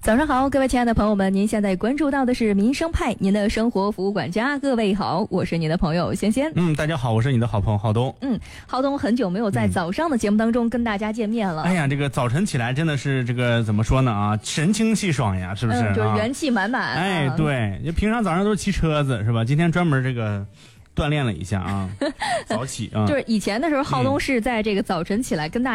早上好，各位亲爱的朋友们，您现在关注到的是民生派，您的生活服务管家。各位好，我是您的朋友仙仙。 大家好，我是你的好朋友浩东。 浩东很久没有在早上的节目当中跟大家见面了。 哎呀，这个早晨起来真的是这个怎么说呢啊，神清气爽呀，是不是？ 就是元气满满。 哎，对，平常早上都是骑车子是吧？今天专门这个锻炼了一下啊，早起啊。 就是以前的时候，浩东是在这个早晨起来跟大家